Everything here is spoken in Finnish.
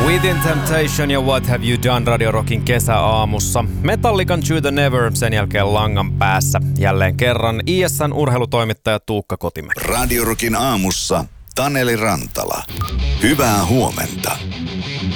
Within Temptation ja What Have You Done Radio Rockin kesäaamussa. Metallican To The Never, sen jälkeen langan päässä. Jälleen kerran ISN urheilutoimittaja Tuukka Kotimäki. Radio Rockin aamussa Taneli Rantala. Hyvää huomenta.